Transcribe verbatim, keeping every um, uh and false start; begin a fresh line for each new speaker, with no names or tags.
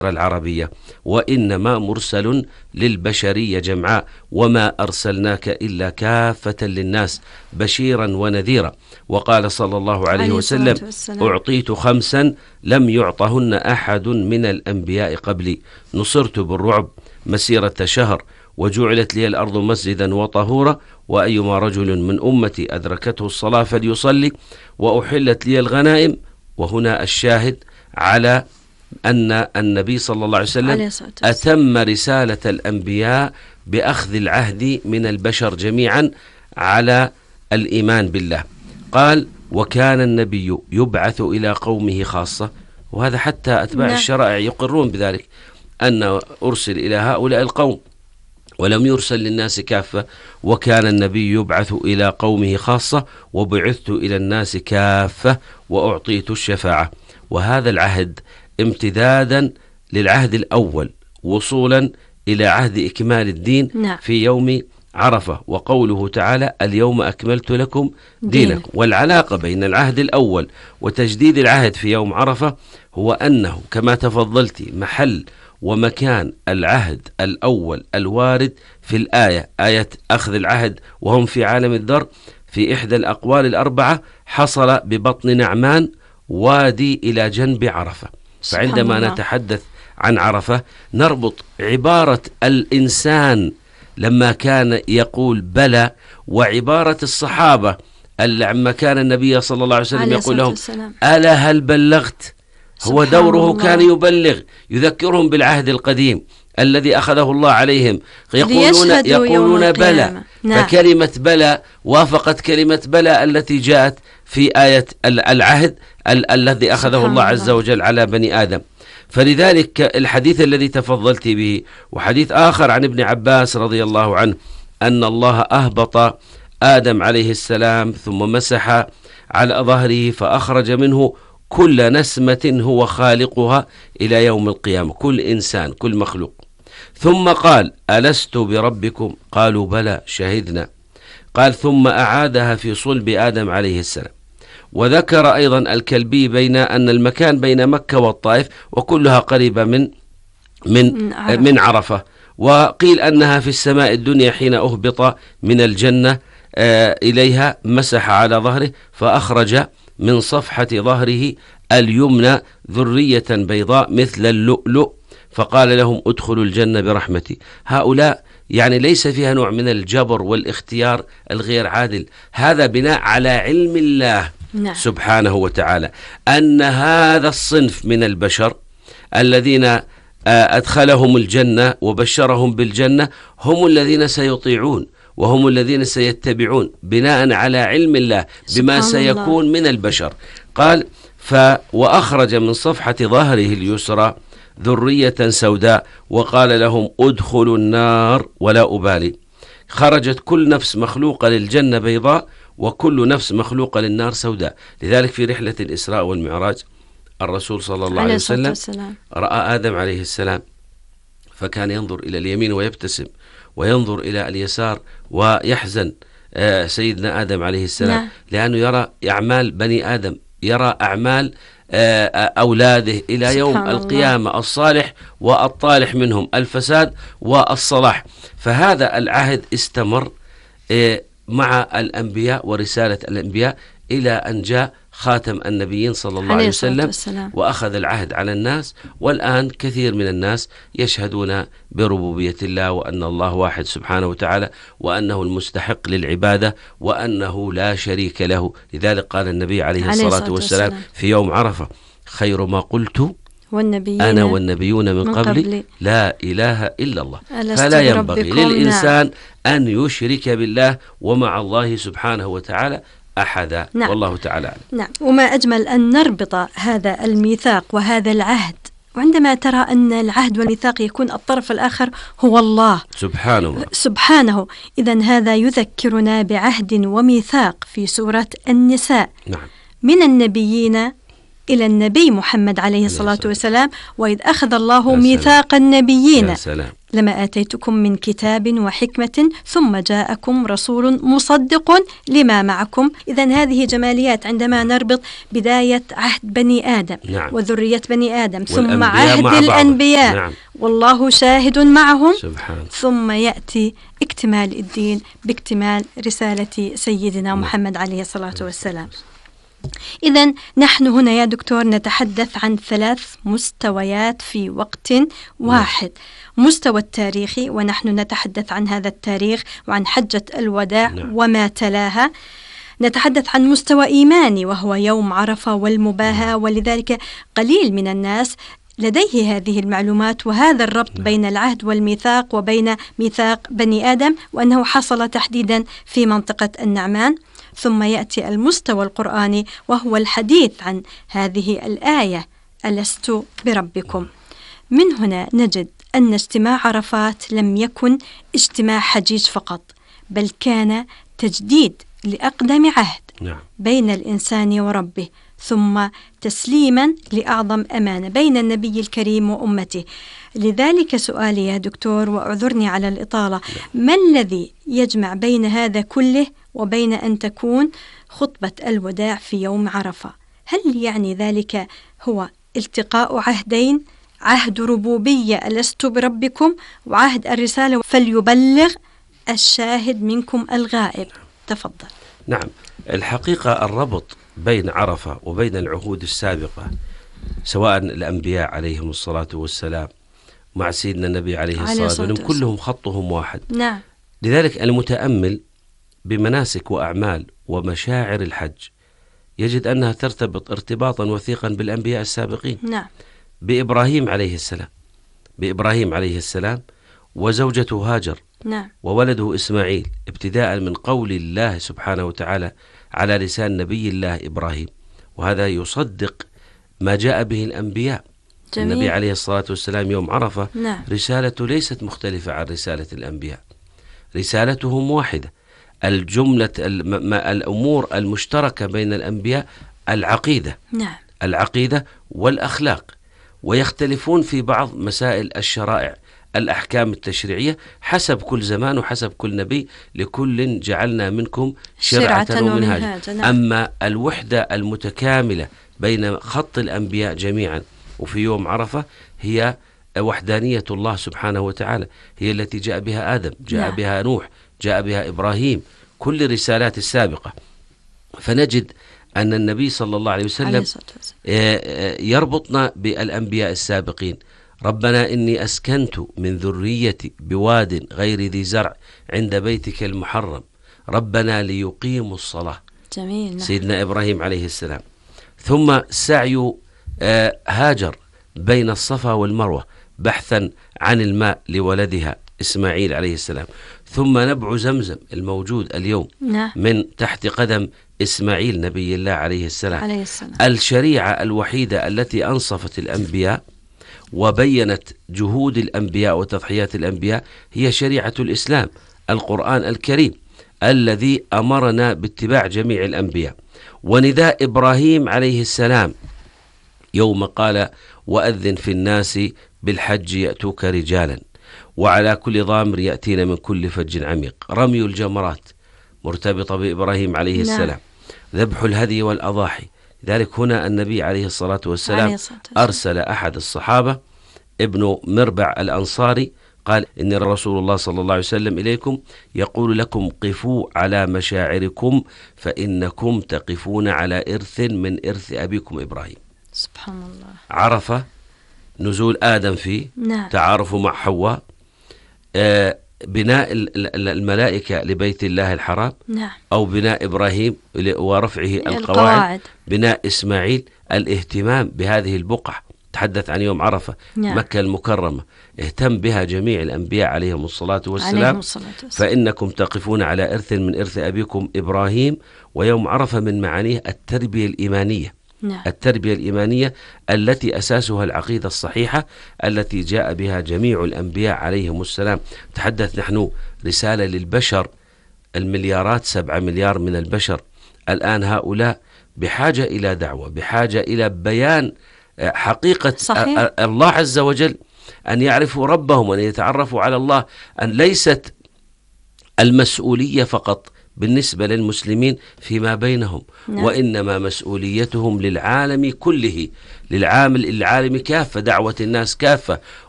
العربية، وإنما مرسل للبشرية جمعاء، وما أرسلناك إلا كافة للناس بشيرا ونذيرا. وقال صلى الله عليه وسلم: أعطيت خمسا لم يعطهن أحد من الأنبياء قبلي، نصرت بالرعب مسيرة شهر، وجعلت لي الأرض مسجدا وطهورا، وأيما رجل من أمتي أدركته الصلاة فليصلي، وأحلت لي الغنائم. وهنا الشاهد على أن النبي صلى الله عليه وسلم أتم رسالة الأنبياء بأخذ العهد من البشر جميعا على الإيمان بالله. قال: وكان النبي يبعث إلى قومه خاصة، وهذا حتى أتباع لا. الشرائع يقرون بذلك، أن أرسل إلى هؤلاء القوم ولم يرسل للناس كافة. وكان النبي يبعث إلى قومه خاصة، وبعثت إلى الناس كافة، وأعطيت الشفاعة. وهذا العهد امتدادا للعهد الأول وصولا إلى عهد إكمال الدين نعم. في يوم عرفة. وقوله تعالى: اليوم أكملت لكم دينكم. والعلاقة بين العهد الأول وتجديد العهد في يوم عرفة هو أنه كما تفضلت محل ومكان العهد الأول الوارد في الآية، آية أخذ العهد وهم في عالم الذر، في إحدى الأقوال الأربعة حصل ببطن نعمان وادي إلى جنب عرفة. فعندما نتحدث عن عرفة نربط عبارة الإنسان لما كان يقول بلى، وعبارة الصحابة لما كان النبي صلى الله عليه وسلم يقول لهم: ألا هل بلغت؟ هو دوره كان يبلغ، يذكرهم بالعهد القديم الذي أخذه الله عليهم، يقولون, يقولون بلى. نعم. فكلمة بلى وافقت كلمة بلى التي جاءت في آية العهد ال الذي أخذه الله عز وجل على بني آدم. فلذلك الحديث الذي تفضلت به، وحديث آخر عن ابن عباس رضي الله عنه، أن الله أهبط آدم عليه السلام ثم مسح على ظهره فأخرج منه كل نسمة هو خالقها إلى يوم القيامة، كل إنسان كل مخلوق. ثم قال: ألست بربكم؟ قالوا بلى شهدنا. قال: ثم أعادها في صلب آدم عليه السلام. وذكر أيضا الكلبي بين أن المكان بين مكة والطائف، وكلها قريبة من من من عرفة. وقيل أنها في السماء الدنيا حين أهبط من الجنة إليها، مسح على ظهره فأخرج من صفحة ظهره اليمنى ذرية بيضاء مثل اللؤلؤ، فقال لهم: ادخلوا الجنة برحمتي. هؤلاء يعني ليس فيها نوع من الجبر والاختيار الغير عادل، هذا بناء على علم الله نعم. سبحانه وتعالى أن هذا الصنف من البشر الذين أدخلهم الجنة وبشرهم بالجنة هم الذين سيطيعون وهم الذين سيتبعون بناء على علم الله بما سيكون الله. من البشر. قال: ف وأخرج من صفحة ظهره اليسرى ذرية سوداء، وقال لهم: ادخلوا النار ولا أبالي. خرجت كل نفس مخلوقة للجنة بيضاء، وكل نفس مخلوقة للنار سوداء. لذلك في رحلة الإسراء والمعراج الرسول صلى الله عليه وسلم رأى آدم عليه السلام، فكان ينظر إلى اليمين ويبتسم، وينظر إلى اليسار ويحزن سيدنا آدم عليه السلام لا. لأنه يرى أعمال بني آدم، يرى أعمال أولاده إلى يوم القيامة الله. الصالح والطالح منهم، الفساد والصلاح. فهذا العهد استمر مع الأنبياء ورسالة الأنبياء إلى أن جاء خاتم النبيين صلى الله عليه وسلم وأخذ العهد على الناس. والآن كثير من الناس يشهدون بربوبية الله، وأن الله واحد سبحانه وتعالى، وأنه المستحق للعبادة، وأنه لا شريك له. لذلك قال النبي عليه الصلاة والسلام في يوم عرفة: خير ما قلت أنا والنبيون من قبلي لا إله إلا الله. فلا ينبغي للإنسان أن يشرك بالله ومع الله سبحانه وتعالى أحدا. نعم. والله تعالى أعلم.
نعم. وما أجمل أن نربط هذا الميثاق وهذا العهد، وعندما ترى أن العهد والميثاق يكون الطرف الآخر هو الله
سبحانه
سبحانه إذن هذا يذكرنا بعهد وميثاق في سورة النساء.
نعم.
من النبيين إلى النبي محمد عليه الصلاة والسلام: وإذ أخذ الله
يا
ميثاق
سلام.
النبيين
يا سلام.
لما آتيتكم من كتاب وحكمة ثم جاءكم رسول مصدق لما معكم. إذن هذه جماليات عندما نربط بداية عهد بني آدم
نعم.
وذرية بني آدم ثم
والأنبياء
عهد الأنبياء.
نعم.
والله شاهد معهم.
سبحان.
ثم يأتي اكتمال الدين باكتمال رسالة سيدنا
نعم.
محمد عليه الصلاة والسلام. إذن نحن هنا يا دكتور نتحدث عن ثلاث مستويات في وقت واحد. نعم. مستوى التاريخي، ونحن نتحدث عن هذا التاريخ وعن حجة الوداع. نعم. وما تلاها. نتحدث عن مستوى إيماني وهو يوم عرفة والمباهاة، ولذلك قليل من الناس لديه هذه المعلومات وهذا الربط. نعم. بين العهد والميثاق وبين ميثاق بني آدم، وأنه حصل تحديدا في منطقة النعمان. ثم يأتي المستوى القرآني وهو الحديث عن هذه الآية: ألست بربكم. من هنا نجد أن اجتماع عرفات لم يكن اجتماع حجيج فقط، بل كان تجديد لأقدم عهد. نعم. بين الإنسان وربه، ثم تسليما لأعظم أمانة بين النبي الكريم وأمته. لذلك سؤالي يا دكتور، وأعذرني على الإطالة: نعم. ما الذي يجمع بين هذا كله وبين أن تكون خطبة الوداع في يوم عرفة؟ هل يعني ذلك هو التقاء عهدين، عهد ربوبية ألست بربكم، وعهد الرسالة فليبلغ الشاهد منكم الغائب؟ تفضل.
نعم، الحقيقة الربط بين عرفة وبين العهود السابقة، سواء الأنبياء عليهم الصلاة والسلام مع سيدنا النبي عليه الصلاة والسلام، كلهم خطهم واحد.
نعم.
لذلك المتأمل بمناسك وأعمال ومشاعر الحج يجد أنها ترتبط ارتباطا وثيقا بالأنبياء السابقين.
نعم.
بإبراهيم عليه السلام بإبراهيم عليه السلام وزوجته هاجر.
نعم.
وولده إسماعيل، ابتداء من قول الله سبحانه وتعالى على لسان نبي الله إبراهيم، وهذا يصدق ما جاء به الأنبياء. جميل. النبي عليه الصلاة والسلام يوم عرفة. نعم. رسالته ليست مختلفة عن رسالة الأنبياء، رسالتهم واحدة. الجملة الأمور المشتركة بين الأنبياء العقيدة. نعم. العقيدة والأخلاق، ويختلفون في بعض مسائل الشرائع، الأحكام التشريعية حسب كل زمان وحسب كل نبي. لكل جعلنا منكم شرعة ومنهاجا. نعم. أما الوحدة المتكاملة بين خط الأنبياء جميعا وفي يوم عرفة هي وحدانية الله سبحانه وتعالى، هي التي جاء بها آدم، جاء نعم. بها نوح، جاء بها إبراهيم، كل الرسالات السابقة. فنجد أن النبي صلى الله عليه وسلم يربطنا بالأنبياء السابقين. ربنا إني أسكنت من ذريتي بواد غير ذي زرع عند بيتك المحرم ربنا ليقيموا الصلاة. جميل. سيدنا إبراهيم عليه السلام. ثم سعي هاجر بين الصفا والمروة بحثا عن الماء لولدها إسماعيل عليه السلام. ثم نبع زمزم الموجود اليوم نعم. من تحت قدم إسماعيل نبي الله عليه السلام. عليه السلام. الشريعة الوحيدة التي أنصفت الأنبياء وبينت جهود الأنبياء وتضحيات الأنبياء هي شريعة الإسلام، القرآن الكريم الذي أمرنا باتباع جميع الأنبياء. ونداء إبراهيم عليه السلام يوم قال: وأذن في الناس بالحج يأتوك رجالا وعلى كل ضامر يأتين من كل فج عميق. رمي الجمرات مرتبطة بإبراهيم عليه نعم. السلام. ذبح الهدي والأضاحي. ذلك هنا النبي عليه الصلاة والسلام عليه الصلاة والسلام. أرسل أحد الصحابة ابن مربع الأنصاري قال: إن رسول الله صلى الله عليه وسلم إليكم يقول لكم قفوا على مشاعركم فإنكم تقفون على إرث من إرث أبيكم إبراهيم.
سبحان الله.
عرفة نزول آدم فيه نعم. تعارف مع حواء، آه بناء الملائكة لبيت الله الحرام نعم. أو بناء إبراهيم ورفعه القواعد, القواعد. بناء إسماعيل، الاهتمام بهذه البقعة. تحدث عن يوم عرفة نعم. مكة المكرمة اهتم بها جميع الأنبياء عليهم الصلاة والسلام. عليهم الصلاة والسلام. فإنكم تقفون على إرث من إرث أبيكم إبراهيم. ويوم عرفة من معانيه التربية الإيمانية نعم. التربية الإيمانية التي أساسها العقيدة الصحيحة التي جاء بها جميع الأنبياء عليهم السلام. تحدث نحن رسالة للبشر، المليارات، سبعة مليار من البشر الآن، هؤلاء بحاجة إلى دعوة، بحاجة إلى بيان حقيقة
صحيح.
الله عز وجل، أن يعرفوا ربهم وأن يتعرفوا على الله، أن ليست المسؤولية فقط بالنسبة للمسلمين فيما بينهم،
نعم.
وإنما مسؤوليتهم للعالم كله، للعامل العالم كافة، دعوة الناس كافة.